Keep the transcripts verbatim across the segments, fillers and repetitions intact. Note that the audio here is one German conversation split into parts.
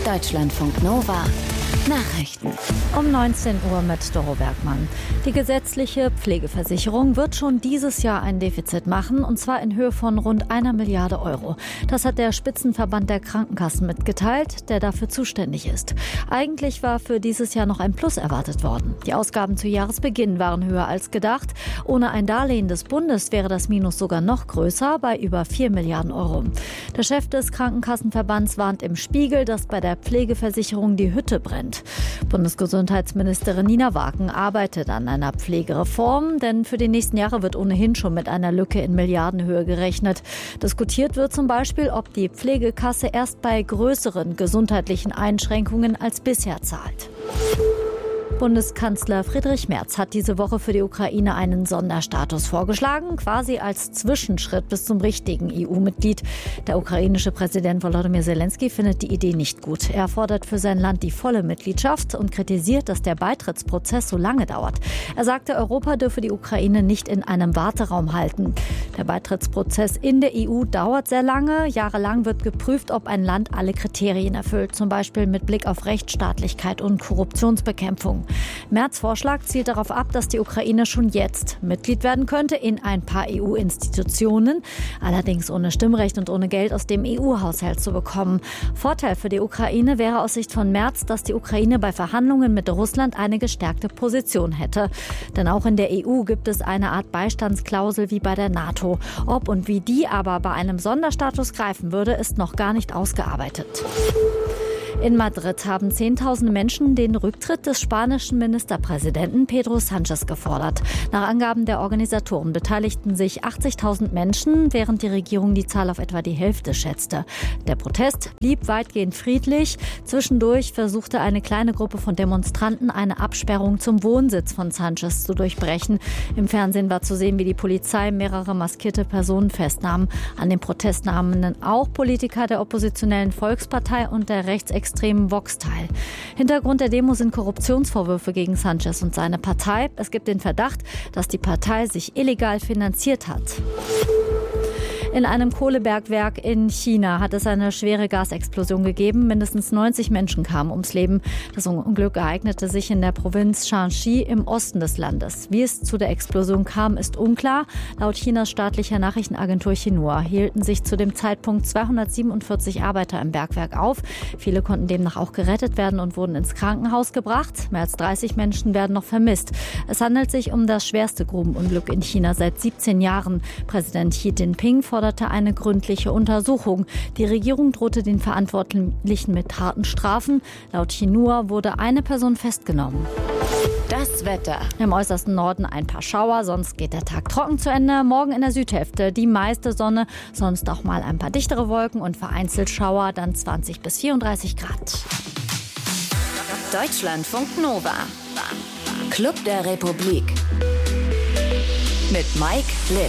Deutschlandfunk Nova Nachrichten. Um neunzehn Uhr mit Doro Bergmann. Die gesetzliche Pflegeversicherung wird schon dieses Jahr ein Defizit machen, und zwar in Höhe von rund einer Milliarde Euro. Das hat der Spitzenverband der Krankenkassen mitgeteilt, der dafür zuständig ist. Eigentlich war für dieses Jahr noch ein Plus erwartet worden. Die Ausgaben zu Jahresbeginn waren höher als gedacht. Ohne ein Darlehen des Bundes wäre das Minus sogar noch größer, bei über vier Milliarden Euro. Der Chef des Krankenkassenverbands warnt im Spiegel, dass bei der Pflegeversicherung die Hütte brennt. Bundesgesundheitsministerin Nina Wagen arbeitet an einer Pflegereform, denn für die nächsten Jahre wird ohnehin schon mit einer Lücke in Milliardenhöhe gerechnet. Diskutiert wird zum Beispiel, ob die Pflegekasse erst bei größeren gesundheitlichen Einschränkungen als bisher zahlt. Bundeskanzler Friedrich Merz hat diese Woche für die Ukraine einen Sonderstatus vorgeschlagen, quasi als Zwischenschritt bis zum richtigen E U-Mitglied. Der ukrainische Präsident Volodymyr Zelensky findet die Idee nicht gut. Er fordert für sein Land die volle Mitgliedschaft und kritisiert, dass der Beitrittsprozess so lange dauert. Er sagte, Europa dürfe die Ukraine nicht in einem Warteraum halten. Der Beitrittsprozess in der E U dauert sehr lange. Jahrelang wird geprüft, ob ein Land alle Kriterien erfüllt, zum Beispiel mit Blick auf Rechtsstaatlichkeit und Korruptionsbekämpfung. Merz' Vorschlag zielt darauf ab, dass die Ukraine schon jetzt Mitglied werden könnte in ein paar E U-Institutionen, allerdings ohne Stimmrecht und ohne Geld aus dem E U-Haushalt zu bekommen. Vorteil für die Ukraine wäre aus Sicht von Merz, dass die Ukraine bei Verhandlungen mit Russland eine gestärkte Position hätte. Denn auch in der E U gibt es eine Art Beistandsklausel wie bei der NATO. Ob und wie die aber bei einem Sonderstatus greifen würde, ist noch gar nicht ausgearbeitet. In Madrid haben Zehntausende Menschen den Rücktritt des spanischen Ministerpräsidenten Pedro Sánchez gefordert. Nach Angaben der Organisatoren beteiligten sich achtzigtausend Menschen, während die Regierung die Zahl auf etwa die Hälfte schätzte. Der Protest blieb weitgehend friedlich. Zwischendurch versuchte eine kleine Gruppe von Demonstranten, eine Absperrung zum Wohnsitz von Sánchez zu durchbrechen. Im Fernsehen war zu sehen, wie die Polizei mehrere maskierte Personen festnahm. An dem Protest nahmen auch Politiker der oppositionellen Volkspartei und der rechtsextremen extremen Vox teil. Hintergrund der Demo sind Korruptionsvorwürfe gegen Sánchez und seine Partei. Es gibt den Verdacht, dass die Partei sich illegal finanziert hat. In einem Kohlebergwerk in China hat es eine schwere Gasexplosion gegeben. Mindestens neunzig Menschen kamen ums Leben. Das Unglück ereignete sich in der Provinz Shanxi im Osten des Landes. Wie es zu der Explosion kam, ist unklar. Laut Chinas staatlicher Nachrichtenagentur Xinhua hielten sich zu dem Zeitpunkt zweihundertsiebenundvierzig Arbeiter im Bergwerk auf. Viele konnten demnach auch gerettet werden und wurden ins Krankenhaus gebracht. Mehr als dreißig Menschen werden noch vermisst. Es handelt sich um das schwerste Grubenunglück in China seit siebzehn Jahren. Präsident Xi Jinping forderte eine gründliche Untersuchung. Die Regierung drohte den Verantwortlichen mit harten Strafen. Laut Xinhua wurde eine Person festgenommen. Das Wetter. Im äußersten Norden ein paar Schauer, sonst geht der Tag trocken zu Ende. Morgen in der Südhälfte die meiste Sonne, sonst auch mal ein paar dichtere Wolken und vereinzelt Schauer, dann zwanzig bis vierunddreißig Grad. Deutschlandfunk Nova. Club der Republik. Mit Mike Litt.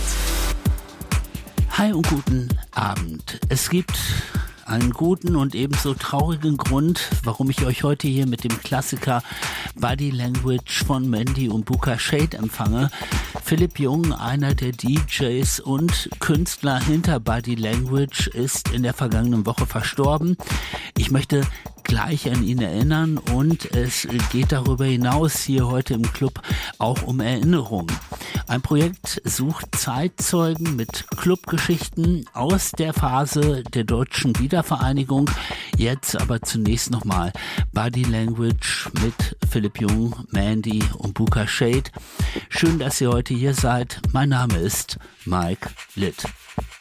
Hi und guten Abend. Es gibt einen guten und ebenso traurigen Grund, warum ich euch heute hier mit dem Klassiker Body Language von Mandy und Booka Shade empfange. Philipp Jung, einer der D Js und Künstler hinter Body Language, ist in der vergangenen Woche verstorben. Ich möchte gleich an ihn erinnern und es geht darüber hinaus hier heute im Club auch um Erinnerung. Ein Projekt sucht Zeitzeugen mit Clubgeschichten aus der Phase der deutschen Wiedervereinigung. Jetzt aber zunächst nochmal Body Language mit Philipp Jung, Mandy und Booka Shade. Schön, dass ihr heute hier seid. Mein Name ist Mike Litt.